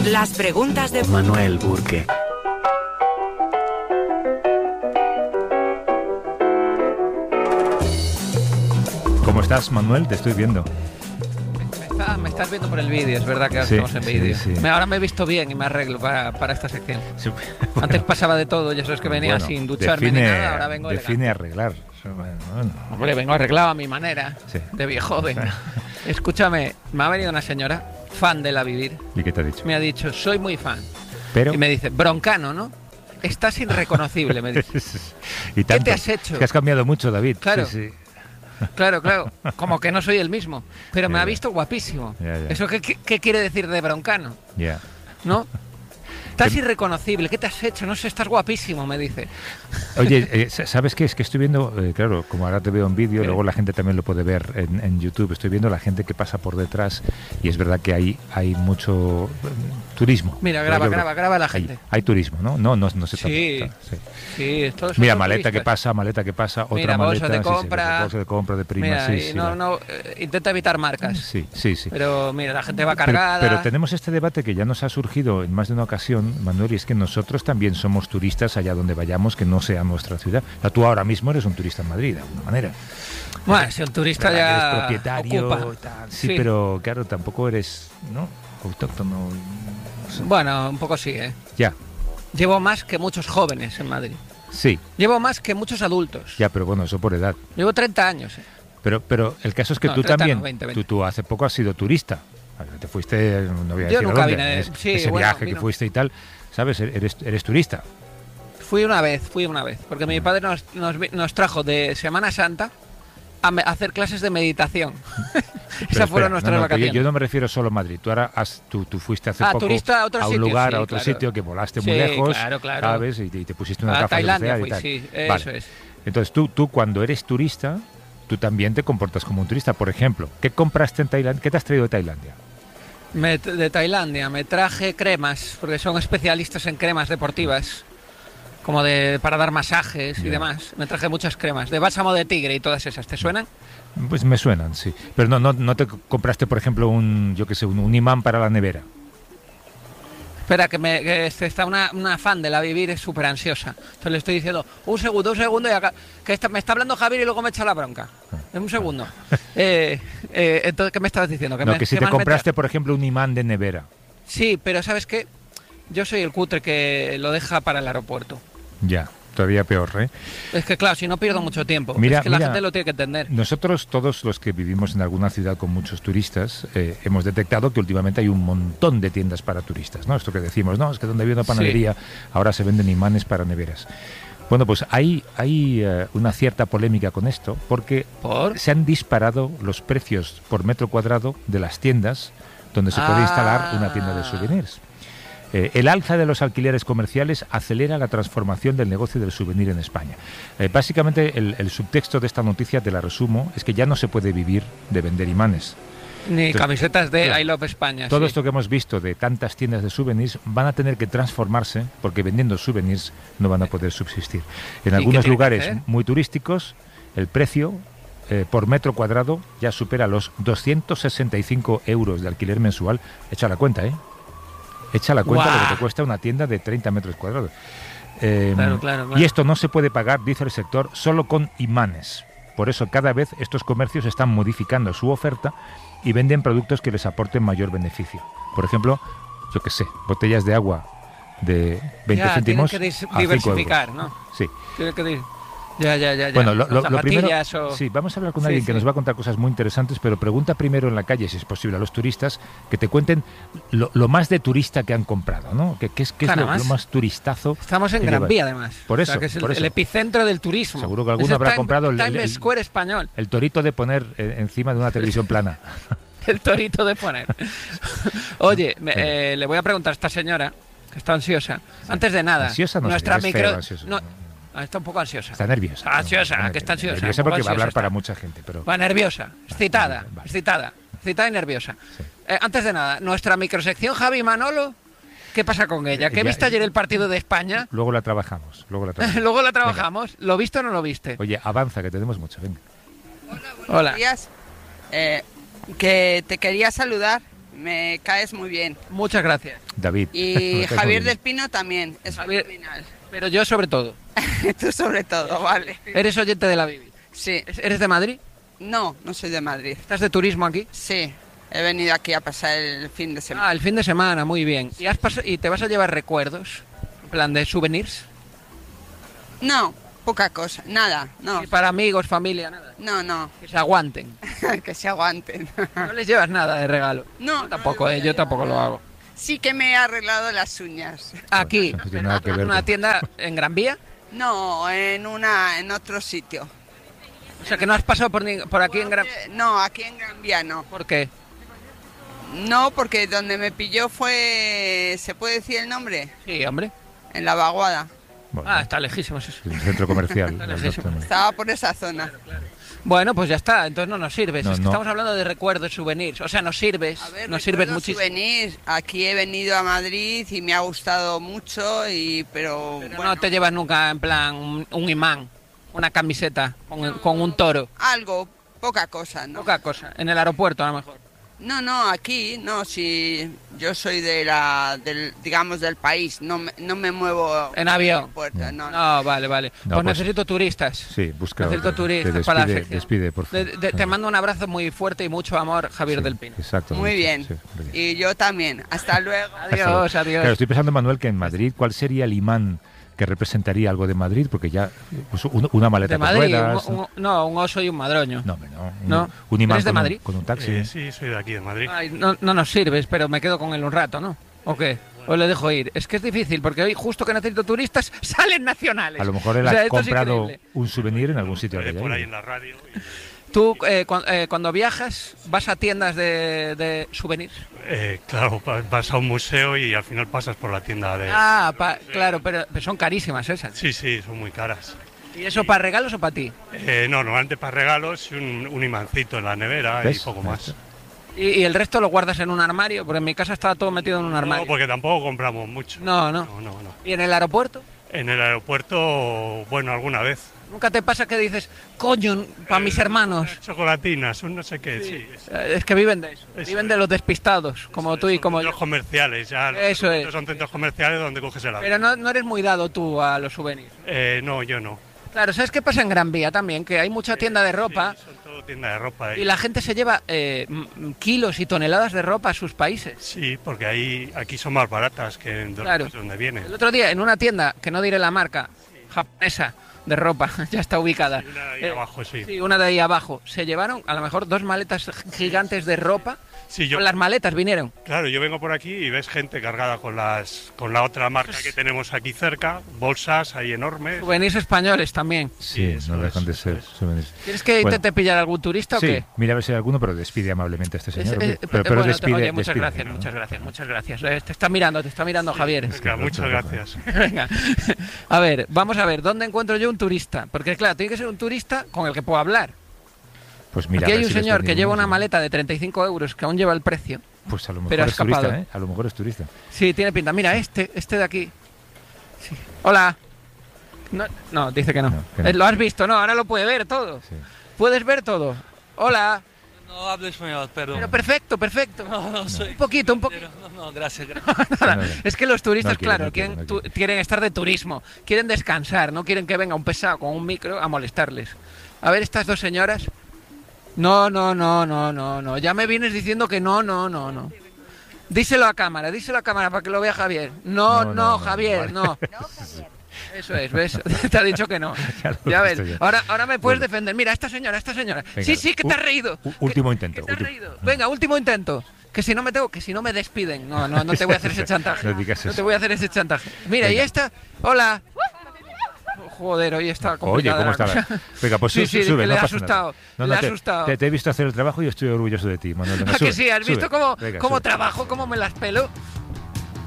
Las preguntas de Manuel Burke. ¿Cómo estás, Manuel? Te estoy viendo. Me estás viendo por el vídeo, es verdad que ahora estamos en vídeo. Sí. Ahora me he visto bien y me arreglo para esta sección. Sí, bueno. Antes pasaba de todo, ya sabes que venía sin ducharme ni nada, ahora vengo define arreglar. Hombre, vengo arreglado a mi manera, de viejo joven. Escúchame, me ha venido una señora, fan de La Vivir. ¿Y qué te ha dicho? Me ha dicho, soy muy fan. Pero... Y me dice, broncano, ¿no? Estás irreconocible, me dice. ¿Y tanto? ¿Qué te has hecho? Es que has cambiado mucho, David. Claro. Sí. Claro, como que no soy el mismo, pero me ha visto guapísimo. ¿Eso qué quiere decir de broncano? ¿No? Estás irreconocible, ¿qué te has hecho? No sé, estás guapísimo, me dice. Oye, ¿sabes qué? Es que estoy viendo, claro, como ahora te veo en vídeo, luego la gente también lo puede ver en YouTube, estoy viendo la gente que pasa por detrás y es verdad que hay mucho turismo. Mira, graba a la gente. Hay turismo, ¿no? No se Sí, mira, maleta que pasa, otra mira, maleta, bolsa de compra, bolsa de compra de prima, mira, intenta evitar marcas. Sí. Pero mira, la gente va cargada. Pero tenemos este debate que ya nos ha surgido en más de una ocasión, Manuel, y es que nosotros también somos turistas allá donde vayamos que no sea nuestra ciudad. O sea, tú ahora mismo eres un turista en Madrid, de alguna manera. Bueno, si un turista ya eres propietario, ocupa. Tal, sí, pero claro, tampoco eres, ¿no? Autóctono. No sé. Bueno, un poco sí, ¿eh? Ya. Llevo más que muchos jóvenes en Madrid. Sí. Llevo más que muchos adultos. Ya, pero bueno, eso por edad. Llevo 30 años. Pero el caso es que tú también, 20. Tú hace poco has sido turista. Te fuiste, no voy a decir Yo nunca dónde, vine. ese viaje que fuiste y tal, ¿sabes? Eres turista. Fui una vez, porque mi padre nos trajo de Semana Santa a hacer clases de meditación. Esas fueron nuestras vacaciones. Yo no me refiero solo a Madrid. Tú fuiste hace poco turista a un lugar, a otro sitio, que volaste muy lejos, ¿sabes? Y te pusiste una gafa de Tailandia y tal. Sí, vale. Eso es. Entonces tú cuando eres turista, tú también te comportas como un turista. Por ejemplo, ¿qué compraste en Tailandia? ¿Qué te has traído de Tailandia? De Tailandia me traje cremas, porque son especialistas en cremas deportivas, como para dar masajes y demás. Me traje muchas cremas, de bálsamo de tigre y todas esas. ¿Te suenan? Pues me suenan, sí. Pero no te compraste, por ejemplo, un imán para la nevera. Espera, que está una fan de La Vivir, es súper ansiosa. Entonces le estoy diciendo, un segundo, y acá, me está hablando Javier y luego me echa la bronca. Un segundo. Entonces, ¿qué me estabas diciendo? Que si te compraste, por ejemplo, un imán de nevera. Sí, pero ¿sabes qué? Yo soy el cutre que lo deja para el aeropuerto. Ya. Todavía peor, ¿eh? Es que claro, si no pierdo mucho tiempo. Mira, la gente lo tiene que entender. Nosotros, todos los que vivimos en alguna ciudad con muchos turistas, hemos detectado que últimamente hay un montón de tiendas para turistas, ¿no? Esto que decimos, no, es que donde había una panadería, ahora se venden imanes para neveras. Bueno, pues hay una cierta polémica con esto, porque se han disparado los precios por metro cuadrado de las tiendas donde se puede instalar una tienda de souvenirs. El alza de los alquileres comerciales acelera la transformación del negocio del souvenir en España. Básicamente, el subtexto de esta noticia, te la resumo, es que ya no se puede vivir de vender imanes. Entonces, camisetas de I Love España. Todo esto que hemos visto de tantas tiendas de souvenirs van a tener que transformarse, porque vendiendo souvenirs no van a poder subsistir. En algunos lugares muy turísticos, el precio por metro cuadrado ya supera los 265 euros de alquiler mensual. Echa la cuenta, ¿eh? Echa la cuenta de lo que te cuesta una tienda de 30 metros cuadrados. Claro. Y esto no se puede pagar, dice el sector, solo con imanes. Por eso cada vez estos comercios están modificando su oferta y venden productos que les aporten mayor beneficio. Por ejemplo, yo qué sé, botellas de agua de 20 céntimos tienen que a diversificar, 5 euros. ¿no? Sí. Tienen que Ya. Bueno, lo primero, sí, vamos a hablar con alguien que nos va a contar cosas muy interesantes, pero pregunta primero en la calle, si es posible, a los turistas, que te cuenten lo más de turista que han comprado, ¿no? ¿Qué es lo más turistazo? Estamos en Gran Vía, además. Por eso, que es el epicentro del turismo. Seguro que alguno habrá comprado el Square español. El torito de poner encima de una televisión plana. El torito de poner. Oye, le voy a preguntar a esta señora, que está ansiosa. Sí. Antes de nada, ansiosa no nuestra sé, micro... ansiosa, no. Está un poco ansiosa. Está nerviosa. Ansiosa, que está ansiosa. Nerviosa porque va a hablar para mucha gente. Pero... Va nerviosa, excitada y nerviosa. Sí. Antes de nada, nuestra microsección Javi Manolo, ¿qué pasa con ella? ¿Qué viste ayer el partido de España? Luego la trabajamos. Luego la trabajamos. Venga. ¿Lo viste o no lo viste? Oye, avanza, que tenemos mucho. Venga. Hola, buenos días. Que te quería saludar Me caes muy bien. Muchas gracias. David. Y Javier del Pino también, es criminal. Pero yo sobre todo. Tú sobre todo, vale. ¿Eres oyente de La Bibi? Sí. ¿Eres de Madrid? No soy de Madrid. ¿Estás de turismo aquí? Sí, he venido aquí a pasar el fin de semana. El fin de semana, muy bien. ¿Y te vas a llevar recuerdos? En plan de souvenirs. No, poca cosa, nada, no. ¿Y para amigos, familia, nada? No. Que se aguanten. Que se aguanten. ¿No les llevas nada de regalo? No. Yo tampoco, yo tampoco lo hago. Sí que me he arreglado las uñas. Aquí, No tiene nada que ver en una con- tienda en Gran Vía. No, en otro sitio. O sea, que no has pasado por aquí en Gran... No, aquí en Gran Vía no. ¿Por qué? No, porque donde me pilló fue... ¿Se puede decir el nombre? Sí, hombre. En la Vaguada. Bueno, Está lejísimos eso. el centro comercial. lejísimo. Estaba por esa zona. Bueno, pues ya está, entonces no nos sirves. No, Es que no. estamos hablando de recuerdos, souvenirs. O sea, nos sirves, A ver, nos sirves recuerdo muchísimo. souvenirs. Aquí he venido a Madrid y me ha gustado mucho, pero Pero bueno, no te llevas nunca en plan un imán, una camiseta con un toro. algo, poca cosa, ¿no? Poca cosa. En el aeropuerto a lo mejor. No, aquí, no, si yo soy digamos, del país, no me muevo En avión. puerta, no. No, vale. No, Pues pues- necesito turistas. Sí, busca. Necesito otro. turistas Te para la despide, sección. despide, por favor. Te mando un abrazo muy fuerte y mucho amor, Javier Sí, del Pino. Exacto. Muy bien. Sí, muy bien. Y yo también. Hasta luego. Hasta luego. Adiós. Claro, estoy pensando, Manuel, que en Madrid, ¿cuál sería el imán que representaría algo de Madrid? Porque ya, pues, una maleta De con Madrid, ruedas. un oso y un madroño. No, hombre, no. ¿No? Un imán ¿Eres de con, Madrid? con un taxi. Sí, soy de aquí, de Madrid. Ay, no nos sirves, pero me quedo con él un rato, ¿no? ¿O qué? O le dejo ir. Es que es difícil, porque hoy justo que necesito turistas, salen nacionales. A lo mejor él O sea, ha esto es comprado increíble. un souvenir en algún sitio. Por de ahí en la radio. Tú, cuando viajas, vas a tiendas de souvenirs. Claro, vas a un museo y al final pasas por la tienda de... Claro, pero son carísimas esas. Sí, son muy caras. ¿Y eso para regalos o para ti? No, normalmente para regalos y un imancito en la nevera ¿Ves? y poco más. ¿Y el resto lo guardas en un armario? Porque en mi casa estaba todo metido en un No, armario. porque tampoco compramos mucho. No. No. ¿Y en el aeropuerto? En el aeropuerto, bueno, alguna vez. ¿Nunca te pasa que dices, coño, para mis hermanos? Chocolatinas, un no sé qué, sí. Es que viven de eso. Eso Viven es. de los despistados, como tú y Son como yo. centros comerciales, ya. Eso es. Son centros comerciales donde coges el avión. Pero no eres muy dado tú a los souvenirs. No, yo no. Claro, ¿sabes qué pasa en Gran Vía también? Que hay mucha tienda de ropa Sí, son todo tienda de ropa. y la gente se lleva kilos y toneladas de ropa a sus países. Sí, porque aquí son más baratas que en Claro. donde vienen. El otro día, en una tienda, que no diré la marca, japonesa, de ropa, ya está ubicada. Sí, una de ahí abajo, sí. Sí, una de ahí abajo. Se llevaron a lo mejor 2 maletas gigantes de ropa. Sí, yo, Con las maletas vinieron. claro, yo vengo por aquí y ves gente cargada con la otra marca que tenemos aquí cerca, bolsas ahí enormes. Souvenirs españoles también. Sí, eso no dejan de es, ser eso es. souvenirs. ¿Quieres que Bueno. intente pillar algún turista o Sí, qué? mira a ver si hay alguno, pero despide amablemente a este señor. Es- pero bueno, despide. oye, muchas despide, gracias, ¿no? muchas gracias. Te está mirando Javier. Venga, muchas gracias. Venga, a ver, vamos a ver, ¿dónde encuentro yo un turista? Porque claro, tiene que ser un turista con el que puedo hablar. Pues mira, Aquí a hay ver un si les señor que pedimos, lleva una ¿no? maleta de 35 euros que aún lleva el precio. Pues a lo mejor pero ha es turista, escapado. ¿eh? A lo mejor es turista. Sí, tiene pinta. Mira, este de aquí. Sí. Hola. No, dice que no. No, que no. Lo has visto, no, ahora lo puede ver todo. Sí. Puedes ver todo. Hola. No hablo español, perdón. Pero perfecto, perfecto. No soy. Un poquito. No, gracias. Nada, No, no. es que los turistas, No quiere, claro, no quiere, quieren, no quiere. quieren estar de turismo, quieren descansar, no quieren que venga un pesado con un micro a molestarles. A ver, estas dos señoras. No. Ya me vienes diciendo que no. Díselo a cámara para que lo vea Javier. No, Javier, vale. no. Eso es, ¿ves? Te ha dicho que no. Ya lo he Ya ves. visto ya. Ahora me puedes Bueno. defender. Mira, esta señora. Venga, Sí, que te has reído. último Que- intento, que te has último. reído. Venga, último intento. Que si no me despiden. No te voy a hacer ese chantaje. No digas No eso. te voy a hacer ese chantaje. Mira, y Venga. esta. Hola. Joder, hoy está Oye, complicada ¿cómo la está? cosa. Venga, pues Sí, sube, que no le ha pasa nada. asustado. No, le ha te- asustado. Te he visto hacer el trabajo y estoy orgulloso de ti, Manuel. Venga, ¿A que sube, sí? ¿Has visto sube. cómo Venga, sube. trabajo, cómo me las pelo?